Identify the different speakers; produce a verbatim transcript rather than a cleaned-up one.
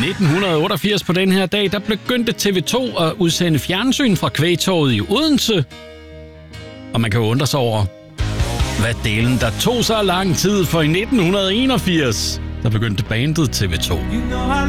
Speaker 1: nitten otteogfirs på den her dag, der begyndte T V to at udsende fjernsyn fra Kvægtorvet i Odense. Og man kan jo undre sig over, hvad delen der tog så lang tid, for i nitten enogfirs, der begyndte bandet T V to.